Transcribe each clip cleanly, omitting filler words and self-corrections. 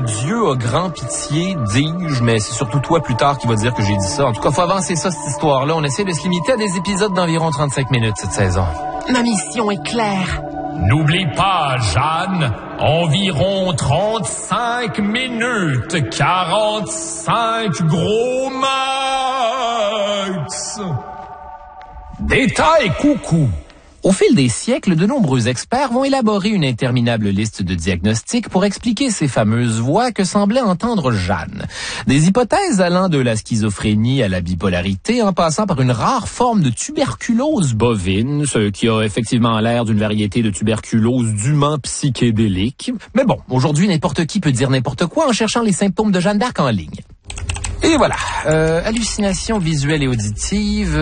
Dieu a grand pitié, dis-je, mais c'est surtout toi plus tard qui va dire que j'ai dit ça. En tout cas, faut avancer ça, cette histoire-là. On essaie de se limiter à des épisodes d'environ 35 minutes cette saison. Ma mission est claire. N'oublie pas, Jeanne, environ 35 minutes, 45 gros max. Détail coucou. Au fil des siècles, de nombreux experts vont élaborer une interminable liste de diagnostics pour expliquer ces fameuses voix que semblait entendre Jeanne. Des hypothèses allant de la schizophrénie à la bipolarité, en passant par une rare forme de tuberculose bovine, ce qui a effectivement l'air d'une variété de tuberculose dûment psychédélique. Mais bon, aujourd'hui, n'importe qui peut dire n'importe quoi en cherchant les symptômes de Jeanne d'Arc en ligne. Et voilà, hallucinations visuelles et auditives,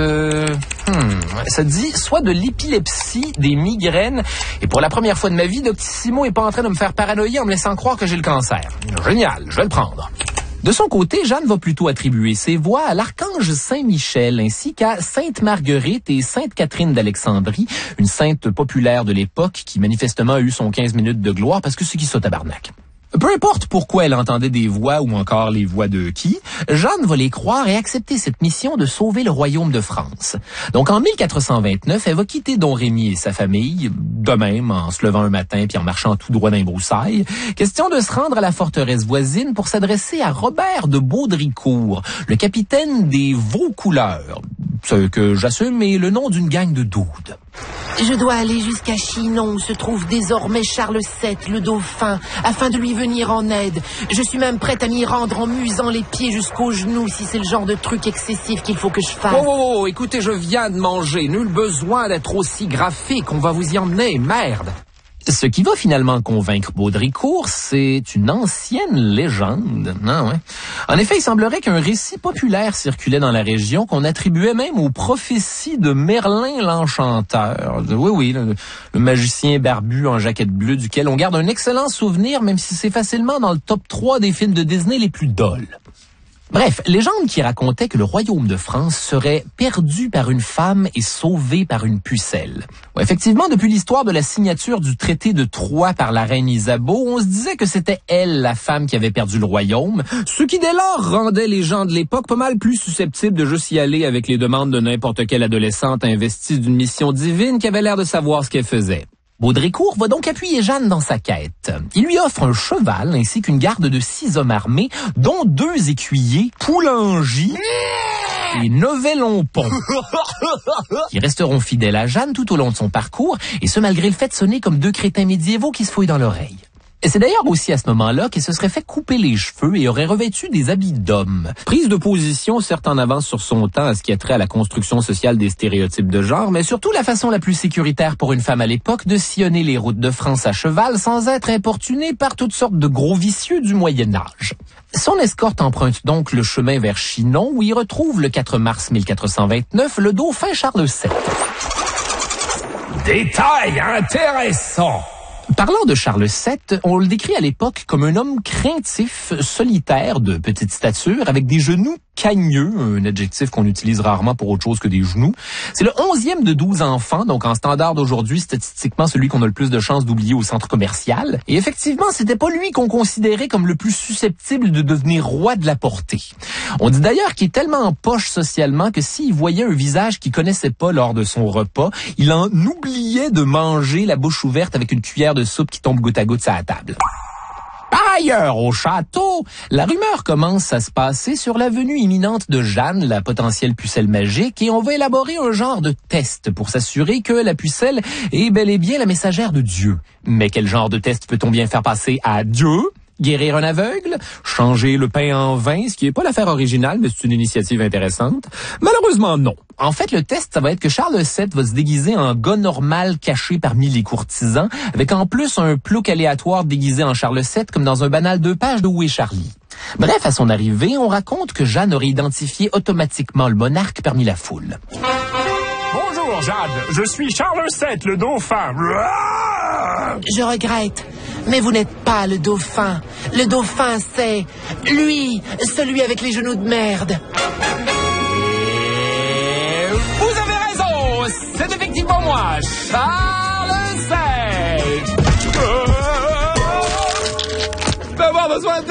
ça dit soit de l'épilepsie, des migraines, et pour la première fois de ma vie, Doctissimo est pas en train de me faire paranoïer en me laissant croire que j'ai le cancer. Génial, je vais le prendre. De son côté, Jeanne va plutôt attribuer ses voix à l'archange Saint-Michel ainsi qu'à Sainte Marguerite et Sainte Catherine d'Alexandrie, une sainte populaire de l'époque qui manifestement a eu son 15 minutes de gloire parce que c'est qui ça tabarnak. Peu importe pourquoi elle entendait des voix ou encore les voix de qui, Jeanne va les croire et accepter cette mission de sauver le royaume de France. Donc en 1429, elle va quitter Don Rémy et sa famille, de même en se levant un matin puis en marchant tout droit dans les broussailles. Question de se rendre à la forteresse voisine pour s'adresser à Robert de Baudricourt, le capitaine des Vaucouleurs, ce que j'assume est le nom d'une gang de doudes. Je dois aller jusqu'à Chinon où se trouve désormais Charles VII, le dauphin, afin de lui venir en aide. Je suis même prête à m'y rendre en musant les pieds jusqu'aux genoux si c'est le genre de truc excessif qu'il faut que je fasse. Oh, écoutez, je viens de manger. Nul besoin d'être aussi graphique. On va vous y emmener, merde. Ce qui va finalement convaincre Baudricourt, c'est une ancienne légende. Non, ouais. En effet, il semblerait qu'un récit populaire circulait dans la région qu'on attribuait même aux prophéties de Merlin l'Enchanteur. Oui, le magicien barbu en jaquette bleue duquel on garde un excellent souvenir, même si c'est facilement dans le top 3 des films de Disney les plus dolls. Bref, légende qui racontait que le royaume de France serait perdu par une femme et sauvé par une pucelle. Ouais, effectivement, depuis l'histoire de la signature du traité de Troyes par la reine Isabeau, on se disait que c'était elle, la femme, qui avait perdu le royaume, ce qui dès lors rendait les gens de l'époque pas mal plus susceptibles de juste y aller avec les demandes de n'importe quelle adolescente investie d'une mission divine qui avait l'air de savoir ce qu'elle faisait. Baudricourt va donc appuyer Jeanne dans sa quête. Il lui offre un cheval ainsi qu'une garde de 6 hommes armés, dont 2 écuyers, Poulangy et Novelonpont, qui resteront fidèles à Jeanne tout au long de son parcours, et ce malgré le fait de sonner comme 2 crétins médiévaux qui se fouillent dans l'oreille. Et c'est d'ailleurs aussi à ce moment-là qu'elle se serait fait couper les cheveux et aurait revêtu des habits d'homme. Prise de position, certes en avance sur son temps à ce qui a trait à la construction sociale des stéréotypes de genre, mais surtout la façon la plus sécuritaire pour une femme à l'époque de sillonner les routes de France à cheval sans être importunée par toutes sortes de gros vicieux du Moyen-Âge. Son escorte emprunte donc le chemin vers Chinon où il retrouve le 4 mars 1429 le dauphin Charles VII. Détail intéressant. Parlant de Charles VII, on le décrit à l'époque comme un homme craintif, solitaire, de petite stature, avec des genoux cagneux, un adjectif qu'on utilise rarement pour autre chose que des genoux. C'est le 11e de 12 enfants, donc en standard d'aujourd'hui, statistiquement celui qu'on a le plus de chances d'oublier au centre commercial. Et effectivement, c'était pas lui qu'on considérait comme le plus susceptible de devenir roi de la portée. On dit d'ailleurs qu'il est tellement en poche socialement que s'il voyait un visage qu'il connaissait pas lors de son repas, il en oubliait de manger la bouche ouverte avec une cuillère de soupe qui tombe goutte à goutte sur la table. Par ailleurs, au château, la rumeur commence à se passer sur la venue imminente de Jeanne, la potentielle pucelle magique, et on va élaborer un genre de test pour s'assurer que la pucelle est bel et bien la messagère de Dieu. Mais quel genre de test peut-on bien faire passer à Dieu? Guérir un aveugle? Changer le pain en vin, ce qui est pas l'affaire originale, mais c'est une initiative intéressante? Malheureusement, non. En fait, le test, ça va être que Charles VII va se déguiser en gars normal caché parmi les courtisans, avec en plus un plouc aléatoire déguisé en Charles VII, comme dans un banal 2 pages de Où est Charlie? Bref, à son arrivée, on raconte que Jeanne aurait identifié automatiquement le monarque parmi la foule. Bonjour, Jeanne. Je suis Charles VII, le dauphin. Je regrette, mais vous n'êtes pas le dauphin. Le dauphin, c'est lui, celui avec les genoux de merde. Et vous avez raison, c'est effectivement moi, Charles VII. Je peux avoir besoin de